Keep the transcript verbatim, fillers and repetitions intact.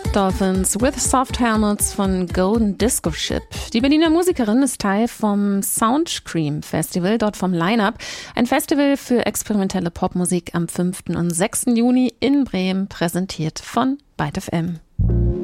Dolphins with Soft Helmets von Golden Disco Ship. Die Berliner Musikerin ist Teil vom Soundcream Festival, dort vom Line-Up. Ein Festival für experimentelle Popmusik am fünften und sechsten Juni in Bremen, präsentiert von Byte F M.